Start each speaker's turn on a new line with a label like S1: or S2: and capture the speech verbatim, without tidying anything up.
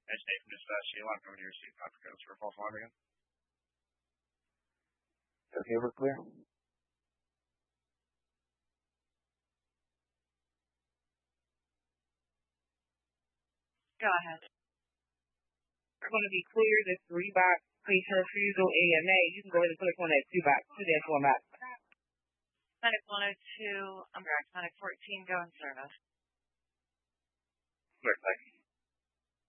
S1: It's Nathan. It's uh, Sheila. I'm coming to your seat. Patrick Coates for false alarm again.
S2: Okay, we're clear.
S3: Go ahead.
S4: We're going to be clear this three-box pre-refusal A M A. You can go ahead and click on that two-box, two-dash one box.
S3: Medic one oh two, I'm correct, Medic fourteen, go in service.
S1: Clear, thank you.